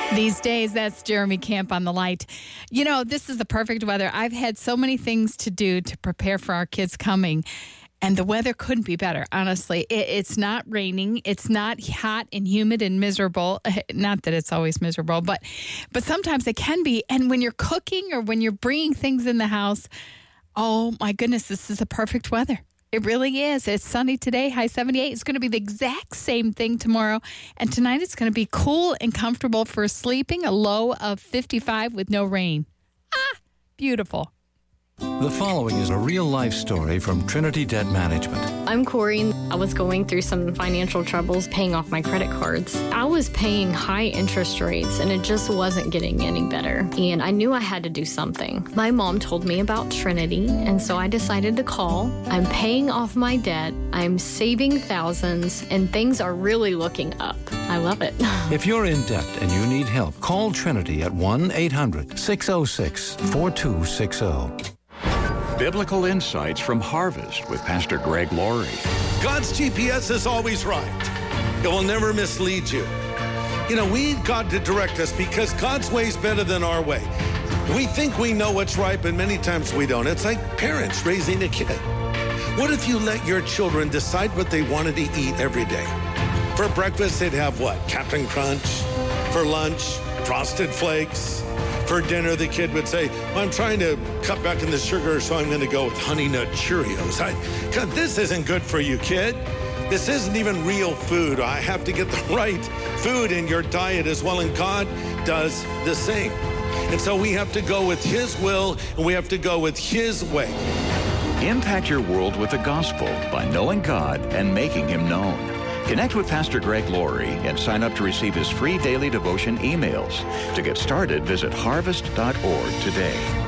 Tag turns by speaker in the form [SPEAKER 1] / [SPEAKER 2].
[SPEAKER 1] These days, that's Jeremy Camp on the Light. You know, this is the perfect weather. I've had so many things to do to prepare for our kids coming, and the weather couldn't be better, honestly. It's not raining. It's not hot and humid and miserable. Not that it's always miserable, but sometimes it can be. And when you're cooking or when you're bringing things in the house, oh, my goodness, this is the perfect weather. It really is. It's sunny today, high 78. It's going to be the exact same thing tomorrow. And tonight it's going to be cool and comfortable for sleeping, a low of 55 with no rain. Beautiful.
[SPEAKER 2] The following is a real-life story from Trinity Debt Management.
[SPEAKER 3] I'm Corey. I was going through some financial troubles paying off my credit cards. I was paying high interest rates, and it just wasn't getting any better. And I knew I had to do something. My mom told me about Trinity, and so I decided to call. I'm paying off my debt. I'm saving thousands, and things are really looking up. I love it.
[SPEAKER 2] If you're in debt and you need help, call Trinity at 1-800-606-4260.
[SPEAKER 4] Biblical Insights from Harvest with Pastor Greg Laurie.
[SPEAKER 5] God's GPS is always right. It will never mislead you. You know, we need God to direct us because God's way is better than our way. We think we know what's right, but many times we don't. It's like parents raising a kid. What if you let your children decide what they wanted to eat every day? For breakfast, they'd have what? Captain Crunch. For lunch, Frosted Flakes. For dinner, the kid would say, well, I'm trying to cut back on the sugar, so I'm going to go with Honey Nut Cheerios. God, this isn't good for you, kid. This isn't even real food. I have to get the right food in your diet as well, and God does the same. And so we have to go with His will, and we have to go with His way.
[SPEAKER 4] Impact your world with the gospel by knowing God and making Him known. Connect with Pastor Greg Laurie and sign up to receive his free daily devotion emails. To get started, visit harvest.org today.